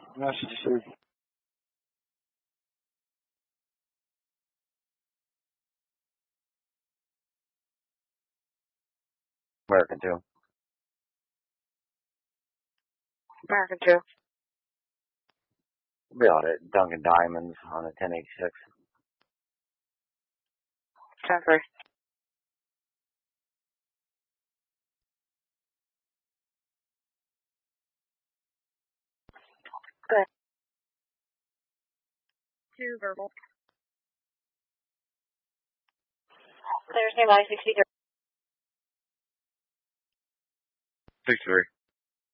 Messages. American 2. American 2. Be out at Dunkin' Diamonds on the 1086. 10-3. Good. 2 verbal. Thursday, 9:60. 6-3.